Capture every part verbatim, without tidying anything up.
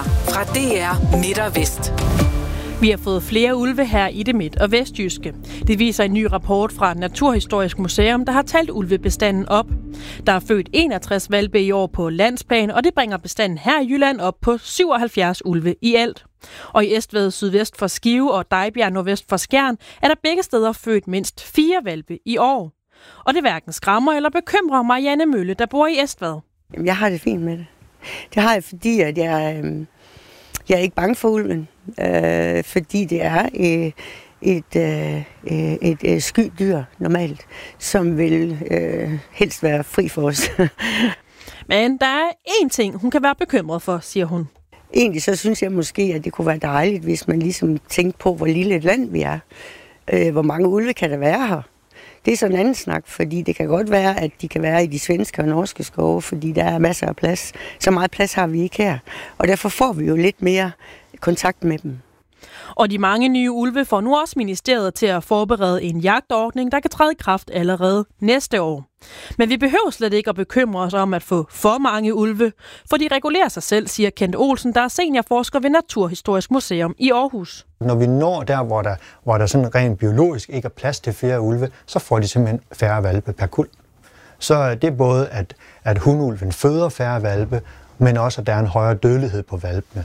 Nyheder fra D R Midt og Vest. Vi har fået flere ulve her i det midt- og vestjyske. Det viser en ny rapport fra Naturhistorisk Museum, der har talt ulvebestanden op. Der er født enogtres hvalpe i år på landsplan, og det bringer bestanden her i Jylland op på syvoghalvfjerds ulve i alt. Og i Estved sydvest for Skive og Dejbjerg nordvest for Skjern er der begge steder født mindst fire hvalpe i år. Og det hverken skræmmer eller bekymrer Marianne Mølle, der bor i Estved. Jeg har det fint med det. Det har jeg, fordi at jeg, øh, jeg er ikke bange for ulven. Øh, fordi det er øh, et, øh, et, et sky dyr normalt, som vil øh, helst være fri for os. Men der er én ting, hun kan være bekymret for, siger hun. Egentlig så synes jeg måske, at det kunne være dejligt, hvis man ligesom tænkte på, hvor lille et land vi er. Øh, hvor mange ulve kan der være her? Det er sådan en anden snak, fordi det kan godt være, at de kan være i de svenske og norske skove, fordi der er masser af plads. Så meget plads har vi ikke her. Og derfor får vi jo lidt mere kontakt med dem. Og de mange nye ulve får nu også ministeriet til at forberede en jagtordning, der kan træde i kraft allerede næste år. Men vi behøver slet ikke at bekymre os om at få for mange ulve, for de regulerer sig selv, siger Kent Olsen, der er seniorforsker ved Naturhistorisk Museum i Aarhus. Når vi når der, hvor der, hvor der sådan rent biologisk ikke er plads til flere ulve, så får de simpelthen færre hvalpe per kuld. Så det er både, at, at hundulven føder færre hvalpe, men også, at der er en højere dødelighed på hvalpene.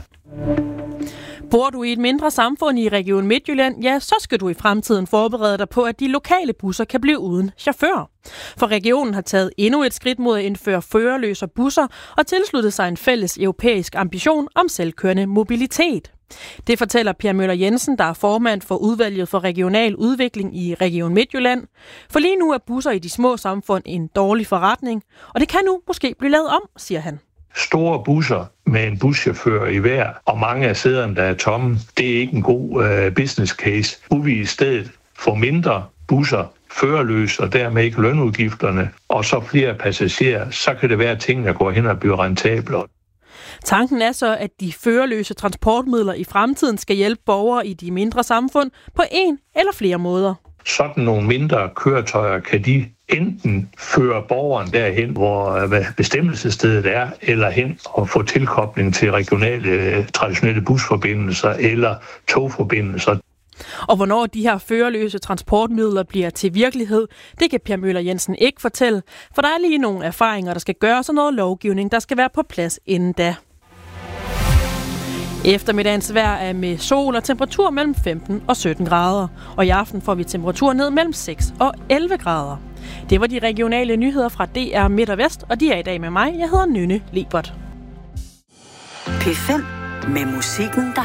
Bor du i et mindre samfund i Region Midtjylland, ja, så skal du i fremtiden forberede dig på, at de lokale busser kan blive uden chauffør. For regionen har taget endnu et skridt mod at indføre førerløse busser og tilsluttet sig en fælles europæisk ambition om selvkørende mobilitet. Det fortæller Per Møller Jensen, der er formand for udvalget for regional udvikling i Region Midtjylland. For lige nu er busser i de små samfund en dårlig forretning, og det kan nu måske blive lavet om, siger han. Store busser med en buschauffør i hver, og mange af sæderne, der er tomme, det er ikke en god øh, business case. Kunne vi i stedet få mindre busser, førerløs, og dermed ikke lønudgifterne, og så flere passagerer, så kan det være, at tingene går hen og bliver rentable. Tanken er så, at de førerløse transportmidler i fremtiden skal hjælpe borgere i de mindre samfund på en eller flere måder. Sådan nogle mindre køretøjer kan de enten føre borgeren derhen, hvor bestemmelsesstedet er, eller hen og få tilkobling til regionale, traditionelle busforbindelser eller togforbindelser. Og hvornår de her førerløse transportmidler bliver til virkelighed, det kan Per Møller Jensen ikke fortælle, for der er lige nogle erfaringer, der skal gøres, og noget lovgivning, der skal være på plads inden da. Eftermiddagens vejr er med sol og temperatur mellem femten og sytten grader, og i aften får vi temperatur ned mellem seks og elleve grader. Det var de regionale nyheder fra D R Midt og Vest, og de er i dag med mig. Jeg hedder Nynne Lebert. P fem med musikken, der